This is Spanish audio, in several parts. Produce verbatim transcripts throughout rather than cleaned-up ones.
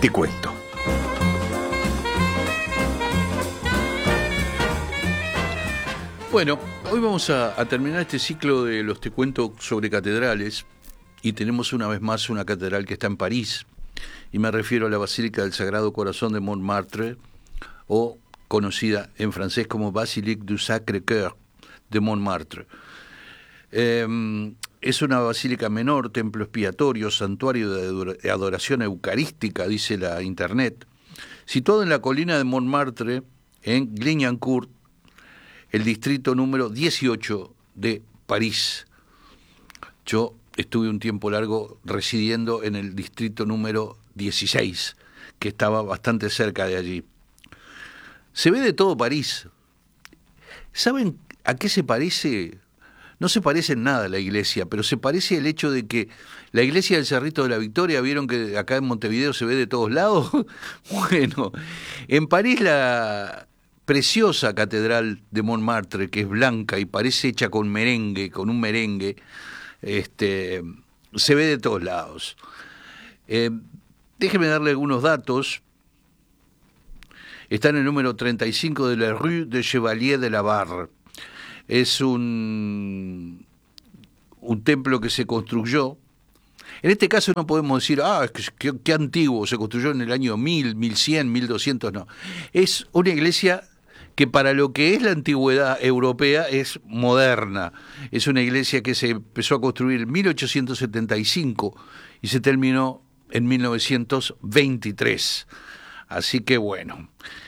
Te cuento. Bueno, hoy vamos a, a terminar este ciclo de los Te cuento sobre catedrales y tenemos una vez más una catedral que está en París y me refiero a la Basílica del Sagrado Corazón de Montmartre, o conocida en francés como Basilique du Sacré-Cœur de Montmartre. Eh, es una basílica menor, templo expiatorio, santuario de adoración eucarística, dice la internet, situado en la colina de Montmartre, en Clignancourt, el distrito número dieciocho de París. Yo estuve un tiempo largo residiendo en el distrito número dieciséis, que estaba bastante cerca de allí. Se ve de todo París. ¿Saben a qué se parece? No se parece en nada a la iglesia, pero se parece el hecho de que la iglesia del Cerrito de la Victoria, ¿vieron que acá en Montevideo se ve de todos lados? Bueno, en París la preciosa catedral de Montmartre, que es blanca y parece hecha con merengue, con un merengue, este, se ve de todos lados. Eh, déjeme darle algunos datos. Está en el número treinta y cinco de la Rue de Chevalier de la Barre. Es un, un templo que se construyó. En este caso no podemos decir, ah, qué, qué antiguo, se construyó en el año mil, mil cien, mil doscientos, no. Es una iglesia que para lo que es la antigüedad europea es moderna. Es una iglesia que se empezó a construir en mil ochocientos setenta y cinco y se terminó en mil novecientos veintitrés. Así que bueno,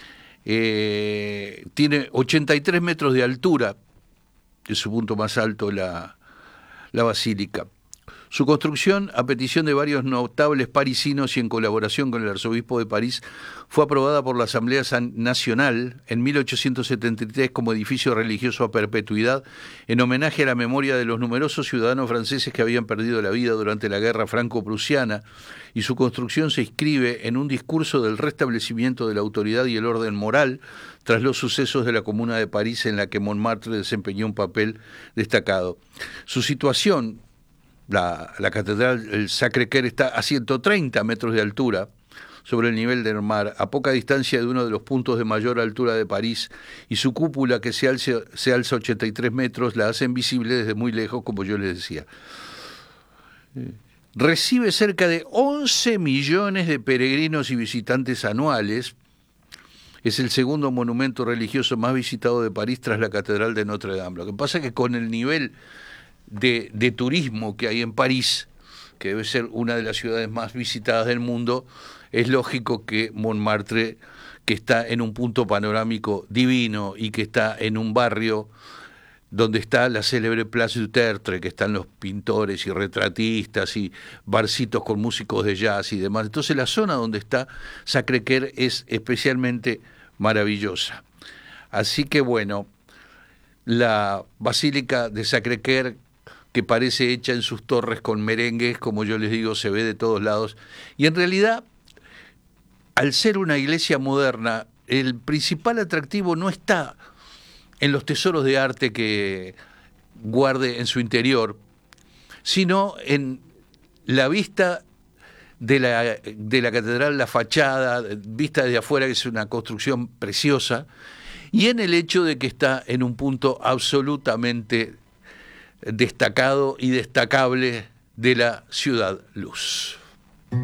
eh, tiene ochenta y tres metros de altura, es su punto más alto la, la basílica. Su construcción, a petición de varios notables parisinos y en colaboración con el arzobispo de París, fue aprobada por la Asamblea Nacional en mil ochocientos setenta y tres como edificio religioso a perpetuidad, en homenaje a la memoria de los numerosos ciudadanos franceses que habían perdido la vida durante la guerra franco-prusiana, y su construcción se inscribe en un discurso del restablecimiento de la autoridad y el orden moral tras los sucesos de la Comuna de París, en la que Montmartre desempeñó un papel destacado. Su situación, La, la catedral, el Sacré-Cœur, está a ciento treinta metros de altura sobre el nivel del mar, a poca distancia de uno de los puntos de mayor altura de París, y su cúpula, que se alza, se alza ochenta y tres metros, la hacen visible desde muy lejos, como yo les decía. Recibe cerca de once millones de peregrinos y visitantes anuales. Es el segundo monumento religioso más visitado de París tras la Catedral de Notre Dame. Lo que pasa es que con el nivel De, de turismo que hay en París, que debe ser una de las ciudades más visitadas del mundo, es lógico que Montmartre, que está en un punto panorámico divino y que está en un barrio donde está la célebre Place du Tertre, que están los pintores y retratistas y barcitos con músicos de jazz y demás. Entonces la zona donde está Sacré-Cœur es especialmente maravillosa. Así que bueno, la Basílica de Sacré-Cœur, que parece hecha en sus torres con merengues, como yo les digo, se ve de todos lados. Y en realidad, al ser una iglesia moderna, el principal atractivo no está en los tesoros de arte que guarde en su interior, sino en la vista de la, de la catedral, la fachada, vista desde afuera, que es una construcción preciosa, y en el hecho de que está en un punto absolutamente destacado y destacable de la Ciudad Luz.